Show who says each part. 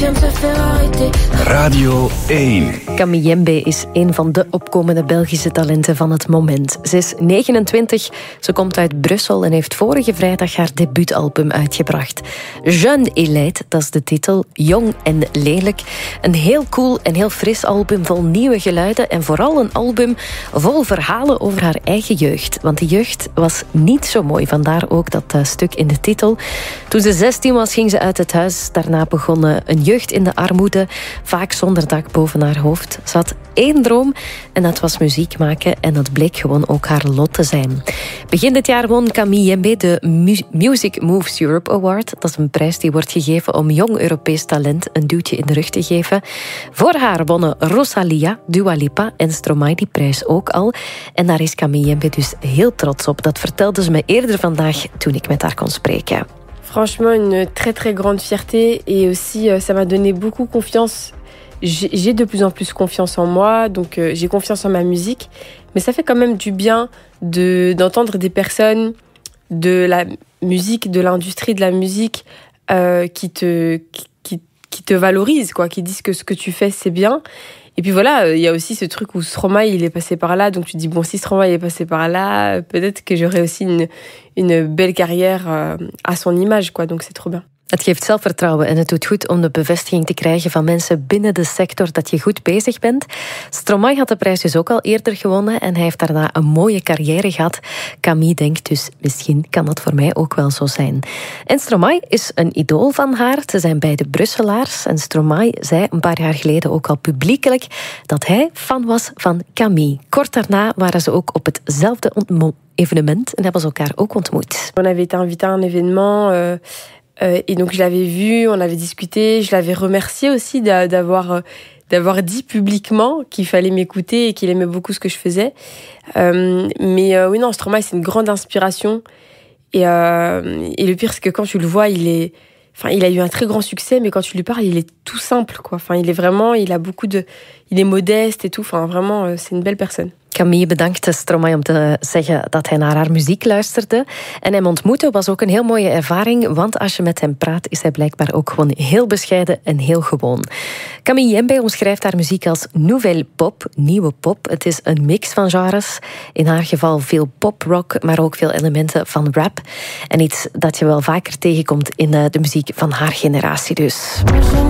Speaker 1: Radio 1.
Speaker 2: Camille Jembe is een van de opkomende Belgische talenten van het moment. Ze is 29, ze komt uit Brussel en heeft vorige vrijdag haar debuutalbum uitgebracht. Jeune et laid, dat is de titel. Jong en lelijk. Een heel cool en heel fris album vol nieuwe geluiden en vooral een album vol verhalen over haar eigen jeugd. Want die jeugd was niet zo mooi, vandaar ook dat stuk in de titel. Toen ze 16 was, ging ze uit het huis. Daarna begon een jeugd in de armoede, vaak zonder dak boven haar hoofd. Ze had één droom en dat was muziek maken en dat bleek gewoon ook haar lot te zijn. Begin dit jaar won Camille Jembe de Music Moves Europe Award. Dat is een prijs die wordt gegeven om jong Europees talent een duwtje in de rug te geven. Voor haar wonnen Rosalia, Dua Lipa en Stromae die prijs ook al. En daar is Camille Jembe dus heel trots op. Dat vertelde ze me eerder vandaag toen ik met haar kon spreken.
Speaker 3: Franchement, une très très grande fierté et aussi ça m'a donné beaucoup confiance. J'ai de plus en plus confiance en moi, donc j'ai confiance en ma musique. Mais ça fait quand même du bien d'entendre des personnes de la musique, de l'industrie de la musique qui te valorisent, quoi, qui disent que ce que tu fais c'est bien. Et puis voilà, il y a aussi ce truc où Stromae, il est passé par là. Donc tu te dis, bon, si Stromae est passé par là, peut-être que j'aurai aussi une belle carrière à son image, quoi. Donc c'est trop bien.
Speaker 2: Het geeft zelfvertrouwen en het doet goed om de bevestiging te krijgen van mensen binnen de sector dat je goed bezig bent. Stromae had de prijs dus ook al eerder gewonnen en hij heeft daarna een mooie carrière gehad. Camille denkt dus, misschien kan dat voor mij ook wel zo zijn. En Stromae is een idool van haar. Ze zijn beide Brusselaars en Stromae zei een paar jaar geleden ook al publiekelijk dat hij fan was van Camille. Kort daarna waren ze ook op hetzelfde evenement en hebben ze elkaar ook ontmoet.
Speaker 3: On avait été invité à un événement... et donc je l'avais vu, on avait discuté, je l'avais remercié aussi d'avoir dit publiquement qu'il fallait m'écouter et qu'il aimait beaucoup ce que je faisais. Mais oui, non, Stromae, c'est une grande inspiration. Et le pire, c'est que quand tu le vois, il a eu un très grand succès, mais quand tu lui parles, il est tout simple, quoi. Enfin, il est modeste et tout. Enfin, vraiment, c'est une belle personne.
Speaker 2: Camille bedankte Stromae om te zeggen dat hij naar haar muziek luisterde. En hem ontmoeten was ook een heel mooie ervaring, want als je met hem praat, is hij blijkbaar ook gewoon heel bescheiden en heel gewoon. Camille Jembe omschrijft haar muziek als nouvelle pop, nieuwe pop. Het is een mix van genres. In haar geval veel pop-rock, maar ook veel elementen van rap. En iets dat je wel vaker tegenkomt in de muziek van haar generatie dus.